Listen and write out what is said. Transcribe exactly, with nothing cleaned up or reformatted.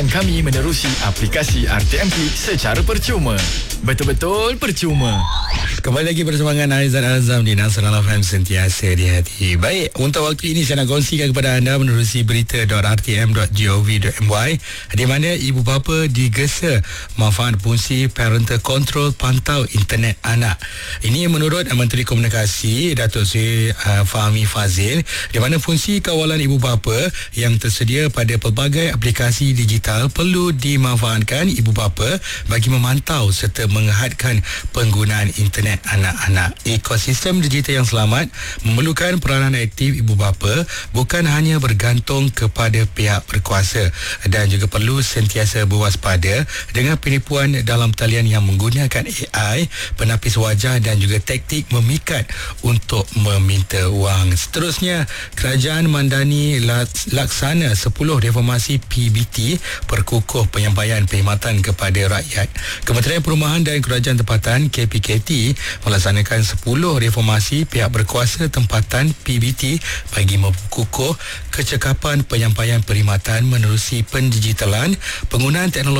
Kami menerusi aplikasi R T M P secara percuma. Betul-betul percuma. Kembali lagi bersama dengan Aizat Azam di Nasional F M, sentiasa di hati. Baik, untuk waktu ini saya nak kongsikan kepada anda menerusi berita dot r t m dot gov dot m y di mana ibu bapa digesa manfaat fungsi parental control pantau internet anak. Ini menurut Menteri Komunikasi Datuk Seri uh, Fahmi Fazil, di mana fungsi kawalan ibu bapa yang tersedia pada pelbagai aplikasi digital perlu dimanfaatkan ibu bapa bagi memantau serta menghadkan penggunaan internet anak-anak. Ekosistem digital yang selamat memerlukan peranan aktif ibu bapa, bukan hanya bergantung kepada pihak berkuasa, dan juga perlu sentiasa berwaspada dengan penipuan dalam talian yang menggunakan A I, penapis wajah dan juga taktik memikat untuk meminta wang. Seterusnya, kerajaan mandani laksana sepuluh reformasi P B T perkukuh penyampaian perkhidmatan kepada rakyat. Kementerian Perumahan dan Kerajaan Tempatan K P K T melaksanakan sepuluh reformasi pihak berkuasa tempatan P B T bagi memperkukuh kecekapan penyampaian perkhidmatan menerusi pendigitalan, penggunaan teknologi